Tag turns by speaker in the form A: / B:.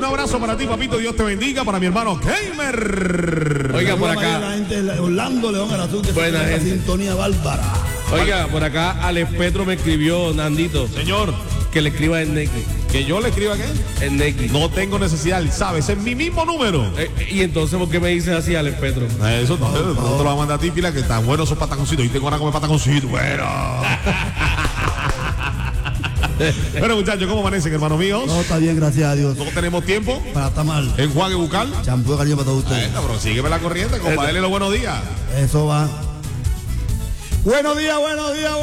A: un abrazo para ti, papito. Dios te bendiga. Para mi hermano Gamer.
B: Oiga, por acá.
C: La gente de Orlando León Azul, que
B: buena gente.
C: Sintonía bárbara.
B: Oiga, por acá Alex Petro me escribió, Nandito.
A: Señor,
B: que le escriba en Neki.
A: ¿que yo le escriba qué?
B: En Neki.
A: No tengo necesidad, ¿sabes? Es mi mismo número.
B: Y entonces, ¿por qué me dices así, Alex Petro?
A: Eso no te lo voy a mandar a ti, pila, que tan buenos esos pataconcitos. Y tengo ganas de comer pataconcitos. Bueno. Bueno, muchachos, ¿cómo amanecen, hermanos míos?
C: No, está bien, gracias a Dios.
A: No tenemos tiempo
C: Para estar mal.
A: enjuague bucal.
C: Champú de cariño para todos ustedes.
A: Pero sígueme la corriente, compadre, los buenos días.
C: Eso va. Buenos días, buenos días.